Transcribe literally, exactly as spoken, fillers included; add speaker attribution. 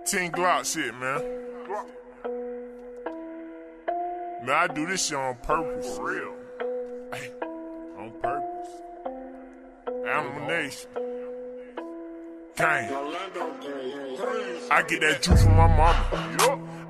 Speaker 1: Team Glock shit, man. Man, I do this shit on purpose. For real. Hey, on purpose. Animal Nation. Gang. I get that juice from my mama.